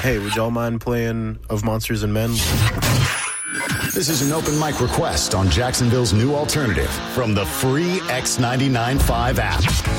hey, would y'all mind playing Of Monsters and Men? This is an open mic request on Jacksonville's new alternative from the free X99.5 app.